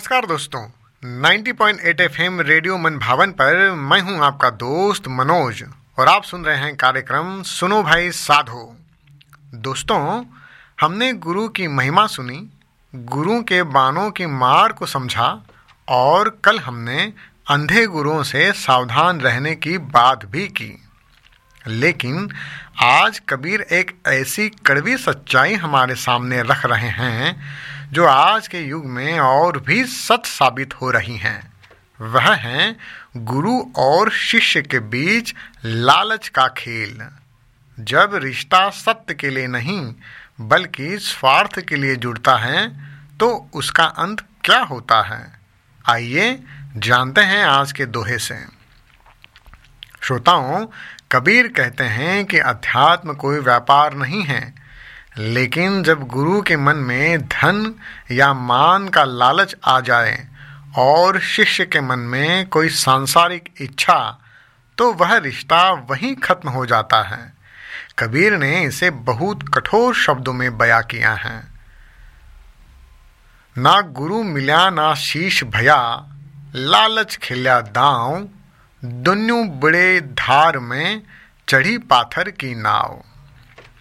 नमस्कार दोस्तों, 90.8 FM radio मन भावन पर मैं हूं आपका दोस्त मनोज और आप सुन रहे हैं कार्यक्रम सुनो भाई साधो। दोस्तों, हमने गुरु की महिमा सुनी, गुरु के बाणों की मार को समझा और कल हमने अंधे गुरुओं से सावधान रहने की बात भी की। लेकिन आज कबीर एक ऐसी कड़वी सच्चाई हमारे सामने रख रहे हैं जो आज के युग में और भी सच साबित हो रही हैं। वह है गुरु और शिष्य के बीच लालच का खेल। जब रिश्ता सत्य के लिए नहीं बल्कि स्वार्थ के लिए जुड़ता है तो उसका अंत क्या होता है, आइए जानते हैं आज के दोहे से। श्रोताओं, कबीर कहते हैं कि अध्यात्म कोई व्यापार नहीं है, लेकिन जब गुरु के मन में धन या मान का लालच आ जाए और शिष्य के मन में कोई सांसारिक इच्छा, तो वह रिश्ता वहीं खत्म हो जाता है। कबीर ने इसे बहुत कठोर शब्दों में बयां किया है। ना गुरु मिल्या ना शीश भया, लालच खेल्या दांव, दुन्नु बड़े धार में चढ़ी पाथर की नाव।